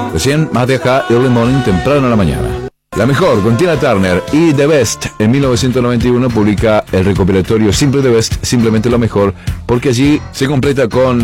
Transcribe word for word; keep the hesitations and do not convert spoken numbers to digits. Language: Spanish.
Recién Madeja Early Morning, temprano en la mañana. La mejor, con Tina Turner y The Best. En mil novecientos noventa y uno publica el recopilatorio Simple The Best, simplemente lo mejor, porque allí se completa con